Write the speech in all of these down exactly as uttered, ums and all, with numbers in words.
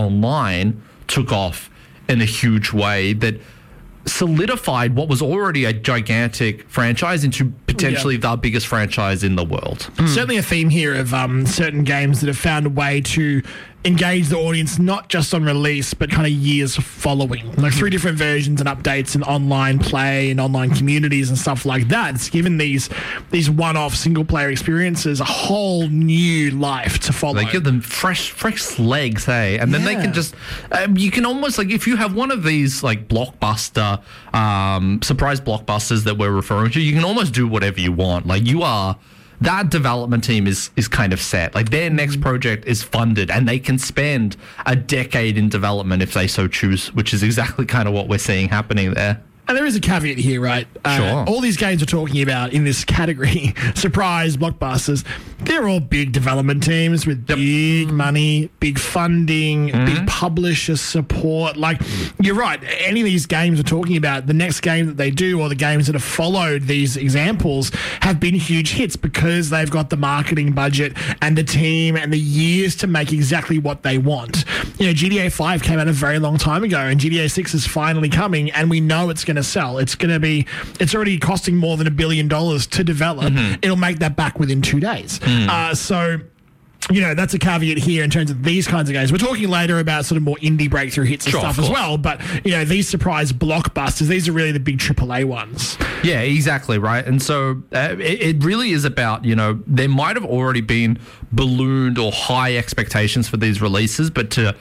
Online took off in a huge way that solidified what was already a gigantic franchise into potentially yeah. the biggest franchise in the world. Mm. Certainly a theme here of um, certain games that have found a way to engage the audience not just on release but kind of years following, like through different versions and updates and online play and online communities and stuff like that. It's given these these one-off single-player experiences a whole new life to follow. They give them fresh fresh legs, hey? And then yeah. they can just um, you can almost, like, if you have one of these like blockbuster um, surprise blockbusters that we're referring to, you can almost do whatever you want. Like, you are that development team is is kind of set. Like, their next project is funded and they can spend a decade in development if they so choose, which is exactly kind of what we're seeing happening there. And there is a caveat here, right? Uh, sure. All these games we're talking about in this category, surprise blockbusters, they're all big development teams with yep. big money, big funding, mm-hmm. big publisher support. Like, you're right. Any of these games we're talking about, the next game that they do or the games that have followed these examples have been huge hits because they've got the marketing budget and the team and the years to make exactly what they want. You know, G T A five came out a very long time ago and G T A six is finally coming and we know it's going to sell. It's going to be, it's already costing more than a billion dollars to develop. Mm-hmm. It'll make that back within two days. Mm. Uh, so, you know, that's a caveat here in terms of these kinds of games. We're talking later about sort of more indie breakthrough hits and sure, stuff as well. But, you know, these surprise blockbusters, these are really the big triple A ones. Yeah, exactly, right. And so uh, it, it really is about, you know, there might have already been ballooned or high expectations for these releases, but to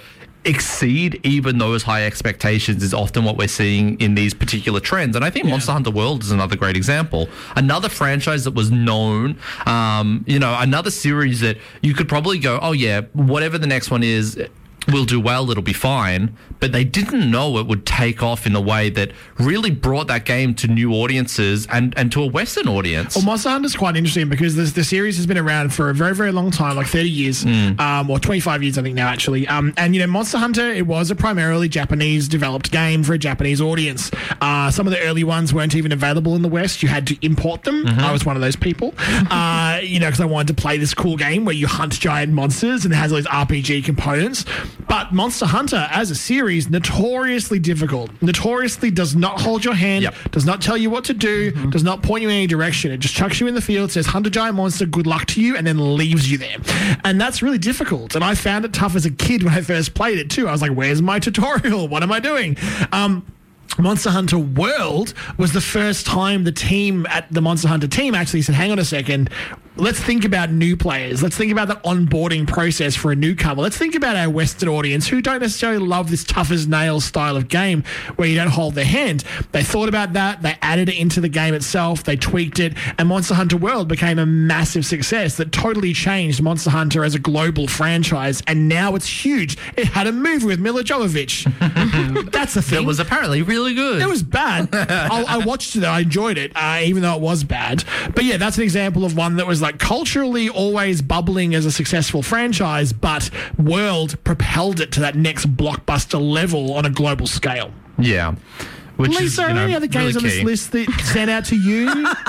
exceed even those high expectations is often what we're seeing in these particular trends. And I think yeah. Monster Hunter World is another great example. Another franchise that was known, um, you know, another series that you could probably go, oh yeah, whatever the next one is, will do well, it'll be fine. But they didn't know it would take off in a way that really brought that game to new audiences and, and to a Western audience. Well, Monster Hunter is quite interesting because this, the series has been around for a very, very long time, like thirty years, mm. um, or twenty-five years, I think now, actually. Um, and, you know, Monster Hunter, it was a primarily Japanese-developed game for a Japanese audience. Uh, some of the early ones weren't even available in the West. You had to import them. Mm-hmm. I was one of those people, uh, you know, because I wanted to play this cool game where you hunt giant monsters and it has all these R P G components. But Monster Hunter, as a series, notoriously difficult, notoriously does not hold your hand, yep. does not tell you what to do, mm-hmm. does not point you in any direction. It just chucks you in the field, says, hunt a giant monster, good luck to you, and then leaves you there. And that's really difficult. And I found it tough as a kid when I first played it too. I was like, where's my tutorial? What am I doing? Um... Monster Hunter World was the first time the team at the Monster Hunter team actually said, hang on a second, let's think about new players. Let's think about the onboarding process for a newcomer. Let's think about our Western audience who don't necessarily love this tough as nails style of game where you don't hold their hand. They thought about that. They added it into the game itself. They tweaked it. And Monster Hunter World became a massive success that totally changed Monster Hunter as a global franchise. And now it's huge. It had a movie with Mila Jovovich. That's the thing. It was apparently really good. It was bad. I, I watched it. I enjoyed it, uh, even though it was bad. But yeah, that's an example of one that was like culturally always bubbling as a successful franchise, but World propelled it to that next blockbuster level on a global scale. Yeah. Which Lisa, is, you are there know, any other games really on this list that stand out to you?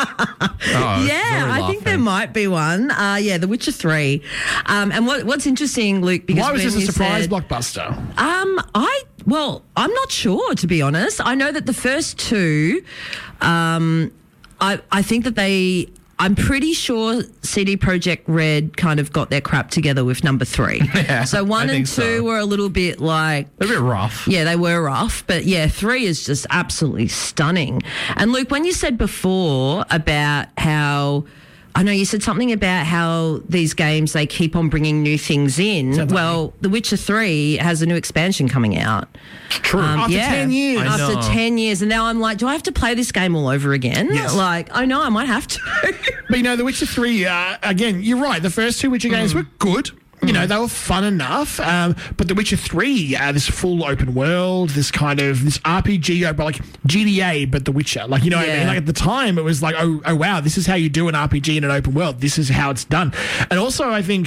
oh, yeah, I think there might be one. Uh, yeah, The Witcher three. Um, and what, what's interesting, Luke, because why was this a surprise said, blockbuster? Um, I well, I'm not sure, to be honest. I know that the first two, um, I I think that they. I'm pretty sure C D Projekt Red kind of got their crap together with number three. Yeah, so one I and think two so. were a little bit like... A bit rough. Yeah, they were rough. But yeah, three is just absolutely stunning. And Luke, when you said before about how... I know you said something about how these games, they keep on bringing new things in. Sounds well, like The Witcher three has a new expansion coming out. True. Um, After yeah, ten years. I After know. ten years. And now I'm like, do I have to play this game all over again? Yes. Like, I know I might have to. But, you know, The Witcher three, uh, again, you're right. The first two Witcher games mm. were good. You know, they were fun enough, um, but The Witcher three, uh, this full open world, this kind of, this R P G, but like G T A, but The Witcher. Like, you know what I mean? Yeah. Like, at the time, it was like, oh, oh, wow, this is how you do an R P G in an open world. This is how it's done. And also, I think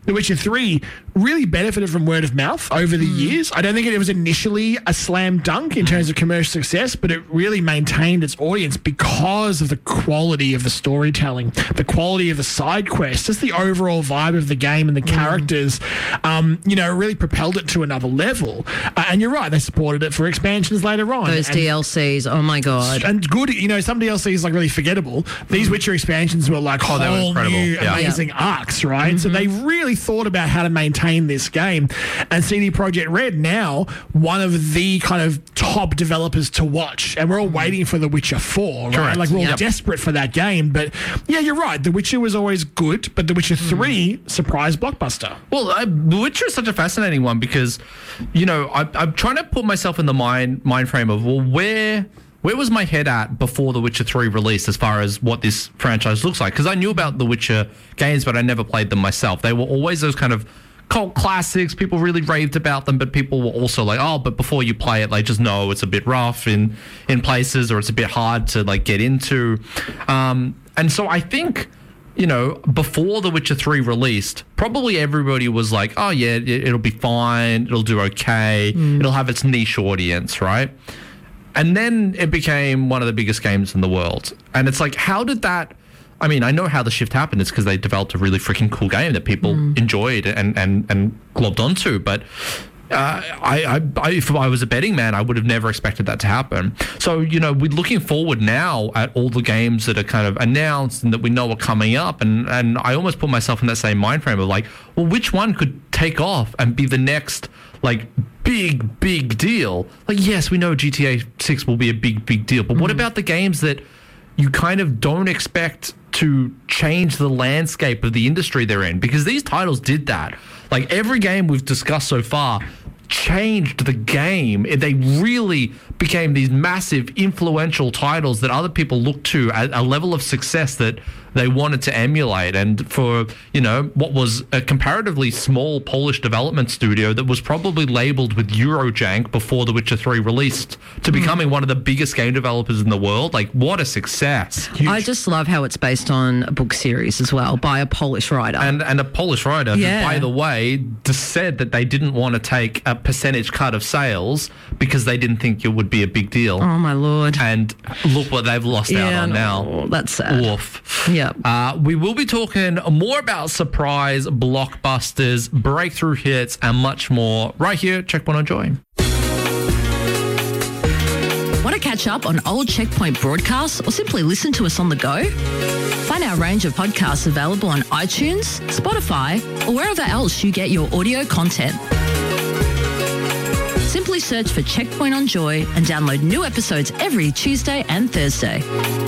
The Witcher three really benefited from word of mouth over the mm. years. I don't think it was initially a slam dunk in terms of commercial success, but it really maintained its audience because of the quality of the storytelling, the quality of the side quests, just the overall vibe of the game and the mm. characters, um, you know, really propelled it to another level. Uh, and you're right, they supported it for expansions later on. Those and, D L Cs, oh my God. And good, you know, some D L Cs like really forgettable. These Witcher expansions were like oh, whole new yeah. amazing yeah. arcs, right? Mm-hmm. So they really thought about how to maintain this game. And C D Projekt Red now, one of the kind of top developers to watch. And we're all waiting for The Witcher four, right? Correct. Like we're all yep. desperate for that game. But yeah, you're right. The Witcher was always good, but The Witcher three, surprise blockbuster. Well, uh, The Witcher is such a fascinating one because, you know, I, I'm trying to put myself in the mind mind frame of, well, where... Where was my head at before The Witcher three released as far as what this franchise looks like? Because I knew about The Witcher games, but I never played them myself. They were always those kind of cult classics. People really raved about them, but people were also like, oh, but before you play it, like, just know it's a bit rough in, in places, or it's a bit hard to, like, get into. Um, and so I think... You know, before The Witcher three released, probably everybody was like, oh, yeah, it, it'll be fine. It'll do okay. Mm. It'll have its niche audience, right? And then it became one of the biggest games in the world. And it's like, how did that... I mean, I know how the shift happened. It's because they developed a really freaking cool game that people mm. enjoyed and, and, and globbed onto. But... Uh, I, I, I, if I was a betting man, I would have never expected that to happen. So, you know, we're looking forward now at all the games that are kind of announced and that we know are coming up. And, and I almost put myself in that same mind frame of like, well, which one could take off and be the next, like, big, big deal? Like, yes, we know G T A six will be a big, big deal. But mm-hmm. what about the games that you kind of don't expect to change the landscape of the industry they're in? Because these titles did that. Like, every game we've discussed so far changed the game. They really became these massive, influential titles that other people looked to at a level of success that they wanted to emulate. And for, you know, what was a comparatively small Polish development studio that was probably labeled with Eurojank before The Witcher three released to becoming mm. one of the biggest game developers in the world, like, what a success. Huge. I just love how it's based on a book series as well by a Polish writer. And and a Polish writer yeah. who, by the way, just said that they didn't want to take a percentage cut of sales because they didn't think it would be a big deal. Oh, my Lord. And look what they've lost yeah, out on no, now. That's sad. Oof. Yeah. Uh, we will be talking more about surprise blockbusters, breakthrough hits, and much more right here at Checkpoint on Joy. Want to catch up on old Checkpoint broadcasts or simply listen to us on the go? Find our range of podcasts available on iTunes, Spotify, or wherever else you get your audio content. Simply search for Checkpoint on Joy and download new episodes every Tuesday and Thursday.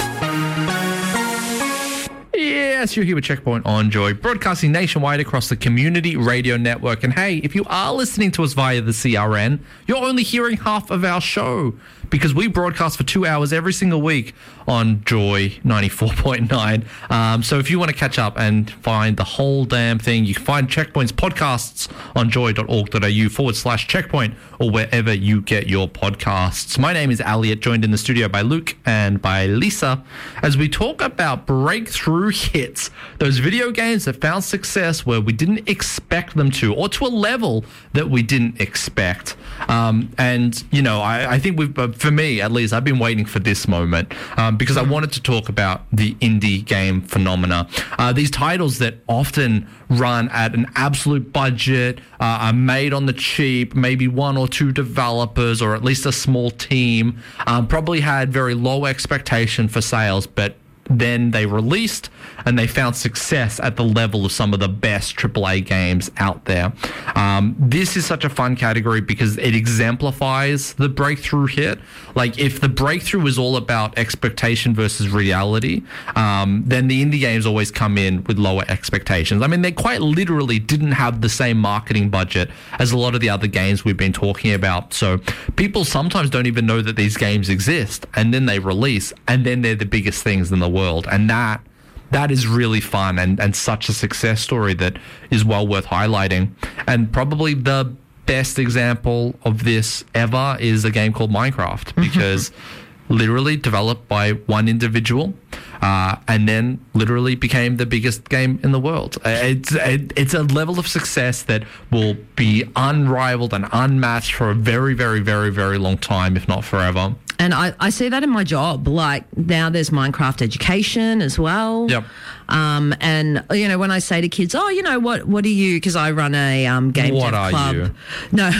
Yes, you're here with Checkpoint on Joy, broadcasting nationwide across the Community Radio Network. And hey, if you are listening to us via the C R N, you're only hearing half of our show because we broadcast for two hours every single week on Joy ninety-four point nine. Um, so if you want to catch up and find the whole damn thing, you can find Checkpoint's podcasts on joy.org.au forward slash checkpoint or wherever you get your podcasts. My name is Elliot, joined in the studio by Luke and by Lisa, as we talk about breakthrough hits, those video games that found success where we didn't expect them to, or to a level that we didn't expect. Um, and, you know, I, I think we've, for me at least, I've been waiting for this moment um, because I wanted to talk about the indie game phenomena. Uh, these titles that often run at an absolute budget, uh, are made on the cheap, maybe one or two developers or at least a small team, um, probably had very low expectation for sales, but then they released and they found success at the level of some of the best triple A games out there. Um, this is such a fun category because it exemplifies the breakthrough hit. Like, if the breakthrough is all about expectation versus reality, um, then the indie games always come in with lower expectations. I mean, they quite literally didn't have the same marketing budget as a lot of the other games we've been talking about. So people sometimes don't even know that these games exist, and then they release, and then they're the biggest things in the world. And that that is really fun and, and such a success story that is well worth highlighting. And probably the best example of this ever is a game called Minecraft, because literally developed by one individual, uh, and then literally became the biggest game in the world. Uh, It's it, it's a level of success that will be unrivaled and unmatched for a very, very, very, very long time, if not forever. And I, I see that in my job. Like now there's Minecraft education as well. Yep. Um, and, you know, when I say to kids, oh, you know, what what are you? Because I run a um, game What dev are club. you? No.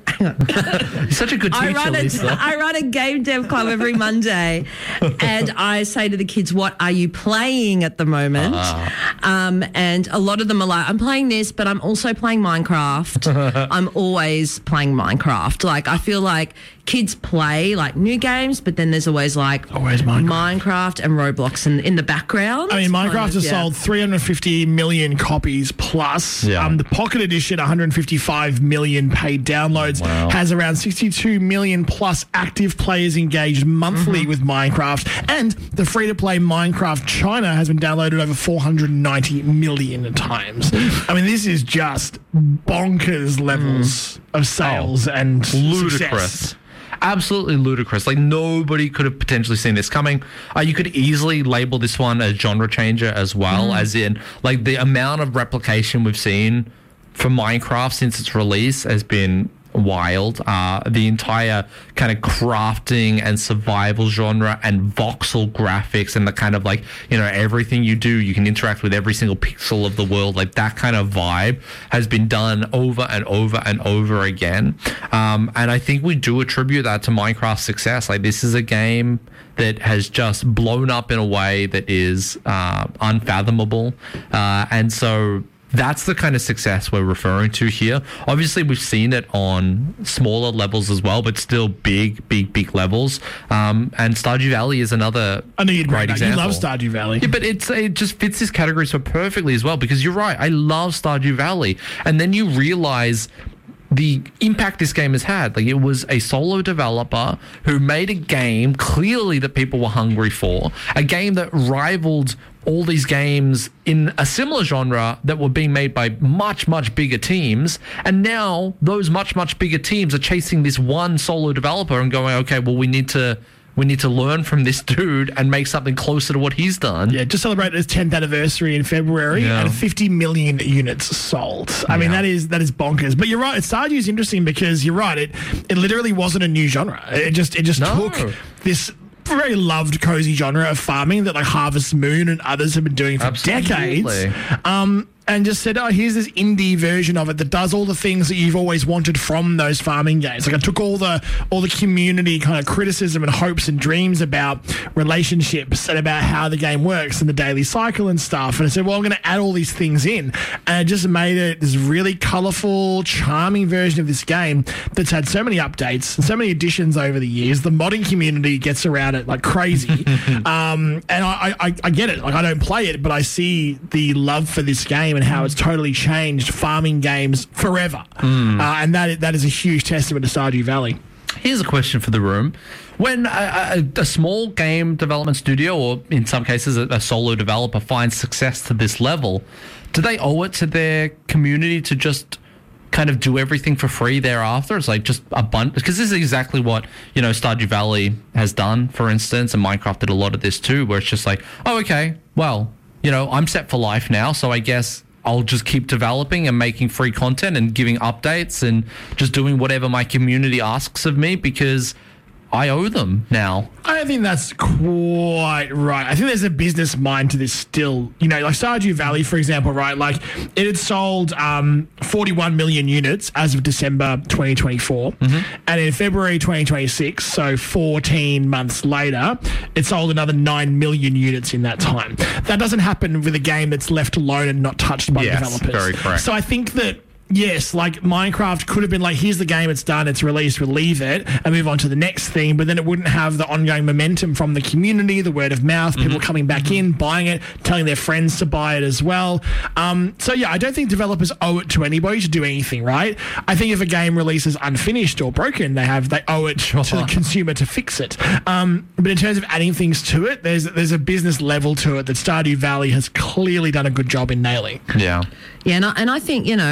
You're such a good teacher, I run, a, Lisa. I run a game dev club every Monday, and I say to the kids, what are you playing at the moment? Ah. Um, and a lot of them are like, I'm playing this, but I'm also playing Minecraft. I'm always playing Minecraft. Like, I feel like kids play like new games, but then there's always like Always Minecraft. Minecraft and Roblox in, in the background. I mean, Minecraft Kind of, has yeah. sold three hundred fifty million copies plus. Yeah. Um, the Pocket Edition, one hundred fifty-five million paid downloads, Wow. has around sixty-two million plus active players engaged monthly Mm-hmm. with Minecraft. And the free-to-play Minecraft China has been downloaded over four hundred ninety million times. I mean, this is just bonkers levels of sales and Ludicrous. success. Absolutely ludicrous. Like, nobody could have potentially seen this coming. Uh, you could easily label this one a genre changer as well, as in, like, the amount of replication we've seen for Minecraft since its release has been wild. Uh, the entire kind of crafting and survival genre and voxel graphics and the kind of like, you know, everything you do, you can interact with every single pixel of the world. Like that kind of vibe has been done over and over and over again. Um, and I think we do attribute that to Minecraft's success. Like this is a game that has just blown up in a way that is uh, unfathomable. Uh, and so that's the kind of success we're referring to here. Obviously, we've seen it on smaller levels as well, but still big, big, big levels. Um, and Stardew Valley is another I know you'd great great example. You love Stardew Valley. Yeah, but it's it just fits this category so perfectly as well, because you're right. I love Stardew Valley. And then you realize the impact this game has had. Like, it was a solo developer who made a game clearly that people were hungry for, a game that rivaled all these games in a similar genre that were being made by much, much bigger teams. And now those much, much bigger teams are chasing this one solo developer and going, okay, well, we need to we need to learn from this dude and make something closer to what he's done. Yeah, just celebrated its tenth anniversary in February Yeah. and fifty million units sold. I mean, Yeah. that is that is bonkers. But you're right, Stardew is interesting because you're right. It it literally wasn't a new genre. It just it just No. took this very loved cozy genre of farming that like Harvest Moon and others have been doing for Absolutely. decades. Um, and just said, oh, here's this indie version of it that does all the things that you've always wanted from those farming games. Like I took all the all the community kind of criticism and hopes and dreams about relationships and about how the game works and the daily cycle and stuff. And I said, well, I'm going to add all these things in. And it just made it this really colourful, charming version of this game that's had so many updates and so many additions over the years. The modding community gets around it like crazy. um, and I, I, I get it. Like I don't play it, but I see the love for this game and how it's totally changed farming games forever. Uh, and that that is a huge testament to Stardew Valley. Here's a question for the room. When a, a, a small game development studio, or in some cases a, a solo developer, finds success to this level, do they owe it to their community to just kind of do everything for free thereafter? It's like just a bunch, because this is exactly what, you know, Stardew Valley has done, for instance, and Minecraft did a lot of this too, where it's just like, oh, okay, well, you know, I'm set for life now, so I guess I'll just keep developing and making free content and giving updates and just doing whatever my community asks of me because I owe them now. I don't think that's quite right. I think there's a business mind to this still. You know, like Stardew Valley, for example, right? Like it had sold um, forty-one million units as of December twenty twenty-four. Mm-hmm. And in February twenty twenty-six, so fourteen months later, it sold another nine million units in that time. That doesn't happen with a game that's left alone and not touched by Yes, developers. very correct. So I think that yes, like Minecraft could have been like, here's the game, it's done, it's released, we'll leave it and move on to the next thing, but then it wouldn't have the ongoing momentum from the community, the word of mouth, people coming back in, buying it, telling their friends to buy it as well. Um, so yeah, I don't think developers owe it to anybody to do anything, right? I think if a game releases unfinished or broken, they have they owe it to the consumer to fix it. Um, but in terms of adding things to it, there's there's a business level to it that Stardew Valley has clearly done a good job in nailing. Yeah. Yeah, and I, and I think, you know, I mean,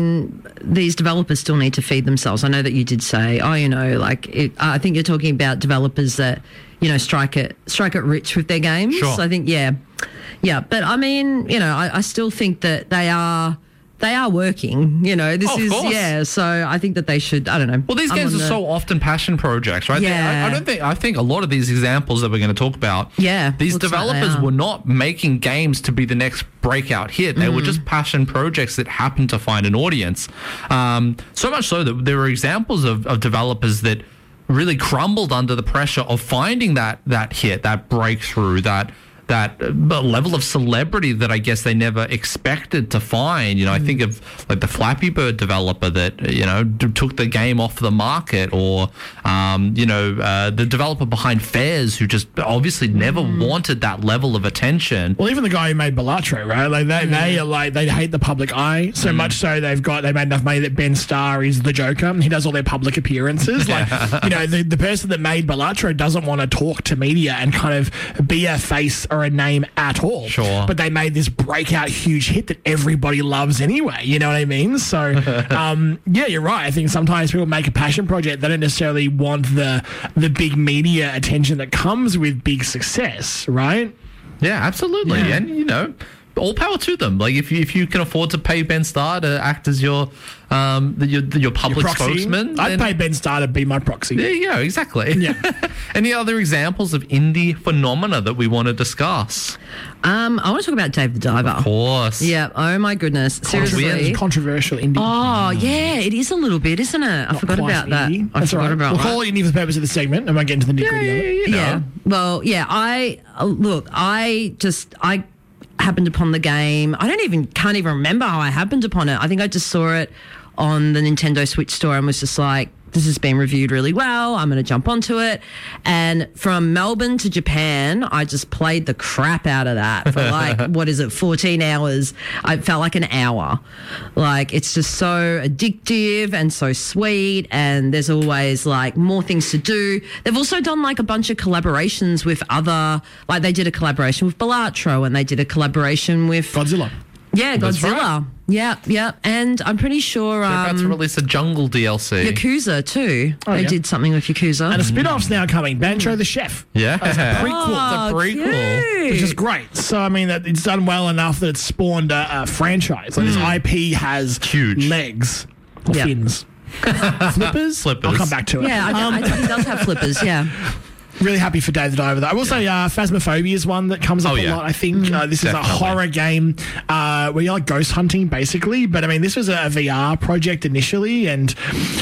mean, these developers still need to feed themselves. I know that you did say, oh, you know, like, it, I think you're talking about developers that, you know, strike it, strike it rich with their games. Sure. So I think, yeah, yeah. But I mean, you know, I, I still think that they are. They are working, you know. This Oh, of is course. yeah. So I think that they should. I don't know. Well, these I'm games are on the- so often passion projects, right? They- Yeah. I, I don't think. I think a lot of these examples that we're going to talk about. Yeah, These looks like they developers are. were not making games to be the next breakout hit. They Mm. were just passion projects that happened to find an audience. Um, so much so that there were examples of, of developers that really crumbled under the pressure of finding that that hit, that breakthrough, that. that uh, level of celebrity that I guess they never expected to find. You know, I think of like the Flappy Bird developer that, you know, d- took the game off the market, or, um, you know, uh, the developer behind Fairs who just obviously never wanted that level of attention. Well, even the guy who made Balatro, right? Like they, they are like they hate the public eye so much so they've got they made enough money that Ben Starr is the Joker. He does all their public appearances. Like you know, the, the person that made Balatro doesn't want to talk to media and kind of be a face or a name at all. Sure. But they made this breakout huge hit that everybody loves anyway. You know what I mean? So um, yeah, you're right. I think sometimes people make a passion project. They don't necessarily want the the big media attention that comes with big success, right? Yeah, absolutely. Yeah. And, you know, all power to them. Like if you if you can afford to pay Ben Starr to act as your um your your public Proxy. spokesman, I'd then- pay Ben Starr to be my proxy. There you go, exactly. Yeah. Any other examples of indie phenomena that we want to discuss? Um, I want to talk about Dave the Diver. Of course. Yeah. Oh my goodness. Seriously. Controversial, controversial indie. Oh yeah, it is a little bit, isn't it? I Not forgot quite about that. indie. I That's forgot all right. about We'll that. call it indie for the purpose of the segment, and we'll get into the nitty Yeah, gritty yeah, of it. you know. Yeah. Well, yeah. I uh, look. I just I happened upon the game. I don't even can't even remember how I happened upon it. I think I just saw it on the Nintendo Switch store and was just like, this has been reviewed really well. I'm going to jump onto it. And from Melbourne to Japan, I just played the crap out of that for like, what is it, fourteen hours. I felt like an hour. Like, it's just so addictive and so sweet. And there's always like more things to do. They've also done like a bunch of collaborations with other, like they did a collaboration with Balatro and they did a collaboration with Godzilla. yeah, That's Godzilla. right. Yeah, yeah. And I'm pretty sure They're about to um, release a Jungle D L C. Yakuza too. Oh, they yeah. did something with Yakuza. And a spin-off's now coming, Bancho the Chef, Yeah. prequel. It's a prequel. cute. which is great. So, I mean, that it's done well enough that it's spawned a, a franchise. Like, this I P has Huge. legs or Yeah. fins. Flippers? Flippers. I'll come back to it. Yeah, I, Um, I think he does have flippers. Yeah. Really happy for Dave the Diver, though. I will say uh, Phasmophobia is one that comes up Oh, a yeah. lot, I think. Uh, this Definitely. is a horror game uh, where you're like ghost hunting, basically. But, I mean, this was a V R project initially and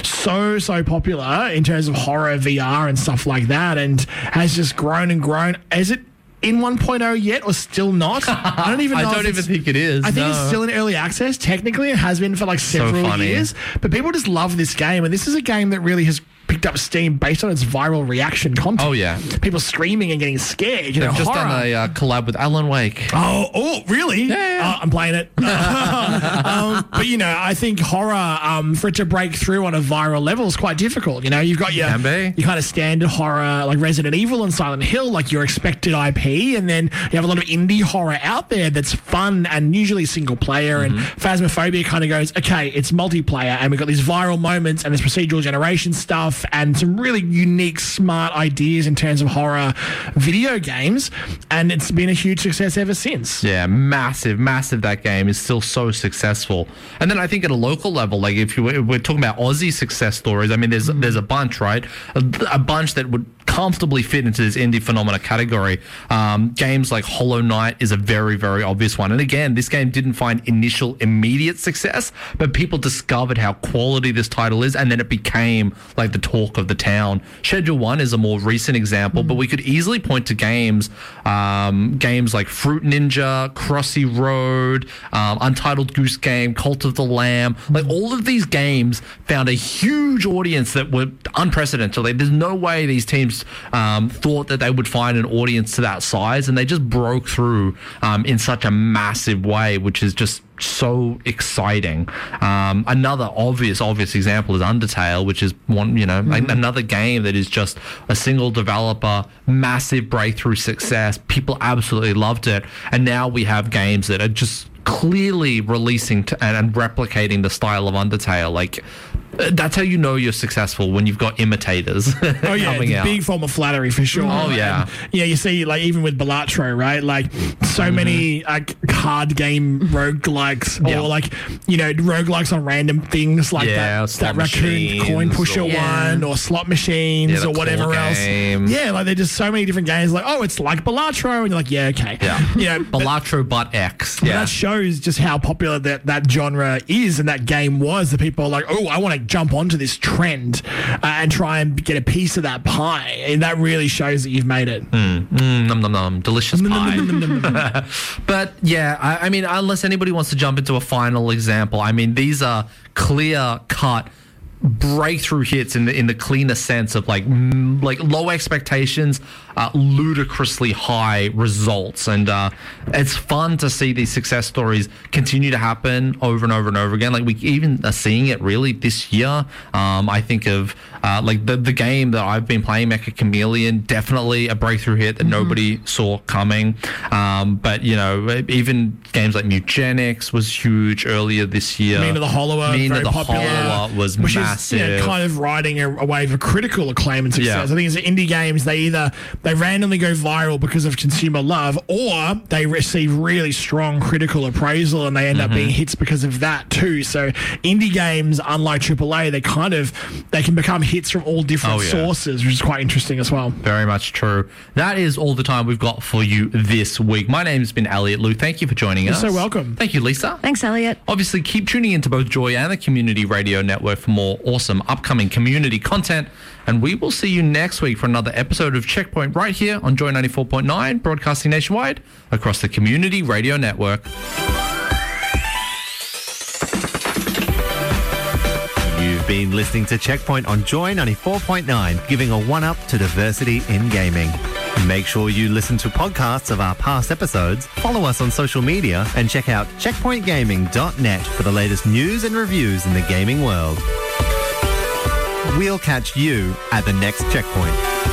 so, so popular in terms of horror V R and stuff like that, and has just grown and grown. Is it in one point oh yet or still not? I don't even know I if don't even it's- think it is. I think no. it's still in early access. Technically, it has been for like several funny. years. But people just love this game, and this is a game that really has picked up steam based on its viral reaction content. Oh, yeah. People screaming and getting scared. You know, They've just horror. done a uh, collab with Alan Wake. Oh, oh, really? Yeah, yeah. Uh, I'm playing it. um, but, you know, I think horror, um, for it to break through on a viral level is quite difficult. You know, you've got your, Can be. your kind of standard horror like Resident Evil and Silent Hill, like your expected I P. And then you have a lot of indie horror out there that's fun and usually single player. Mm-hmm. And Phasmophobia kind of goes, okay, it's multiplayer. And we've got these viral moments and this procedural generation stuff and some really unique, smart ideas in terms of horror video games. And it's been a huge success ever since. Yeah, massive, massive. That game is still so successful. And then I think at a local level, like if you if we're talking about Aussie success stories, I mean, there's there's a bunch, right? A, a bunch that would comfortably fit into this indie phenomena category. Um, games like Hollow Knight is a very, very obvious one. And again, this game didn't find initial immediate success, but people discovered how quality this title is, and then it became like the talk of the town. Schedule One is a more recent example, but we could easily point to games, um, games like Fruit Ninja, Crossy Road, um, Untitled Goose Game, Cult of the Lamb. Like all of these games found a huge audience that were unprecedented. Like, there's no way these teams um, thought that they would find an audience to that size, and they just broke through um, in such a massive way, which is just so exciting. Um, another obvious, obvious example is Undertale, which is one, you know, mm-hmm. another game that is just a single developer, massive breakthrough success. People absolutely loved it, and now we have games that are just clearly releasing to, and, and replicating the style of Undertale. Like, that's how you know you're successful, when you've got imitators Oh yeah, coming it's a out. big form of flattery for sure. Oh, yeah. And, yeah, you see, like even with Balatro, right? Like so Mm-hmm. many like card game roguelikes, or Yeah. like you know roguelikes on random things like Yeah, that, slot that raccoon coin machines pusher or- Yeah. one, or slot machines, Yeah, the or whatever claw else. game. Yeah, like there's just so many different games. Like oh, it's like Balatro, and you're like yeah, okay, Yeah. you know. but- Balatro but X. but Yeah. That shows just how popular that, that genre is and that game was. The people are like, oh, I want to jump onto this trend uh, and try and get a piece of that pie. And that really shows that you've made it. Mm, nom nom nom. Delicious pie. But yeah, I, I mean, unless anybody wants to jump into a final example, I mean, these are clear cut breakthrough hits in the in the cleaner sense of like mm, like low expectations, uh, ludicrously high results, and uh, it's fun to see these success stories continue to happen over and over and over again. Like we even are seeing it really this year. Um, I think of uh, like the the game that I've been playing, Mecha Chameleon, definitely a breakthrough hit that Mm-hmm. nobody saw coming. Um, but you know, even games like Mutagenics was huge earlier this year. Mina the Hollower, Mina very the popular, Hollower was which massive. is you know, kind of riding a, a wave of critical acclaim and success. Yeah. I think it's indie games. They either they randomly go viral because of consumer love, or they receive really strong critical appraisal and they end Mm-hmm. up being hits because of that too. So indie games, unlike triple A, they kind of they can become hits from all different Oh, yeah. sources, which is quite interesting as well. Very much true. That is all the time we've got for you this week. My name's been Elliot Lou. Thank you for joining You're us. so welcome. Thank you, Lisa. Thanks, Elliot. Obviously, keep tuning into both Joy and the Community Radio Network for more awesome upcoming community content. And we will see you next week for another episode of Checkpoint right here on Joy ninety-four point nine, broadcasting nationwide across the Community Radio Network. You've been listening to Checkpoint on Joy ninety-four point nine, giving a one-up to diversity in gaming. Make sure you listen to podcasts of our past episodes, follow us on social media, and check out checkpoint gaming dot net for the latest news and reviews in the gaming world. We'll catch you at the next checkpoint.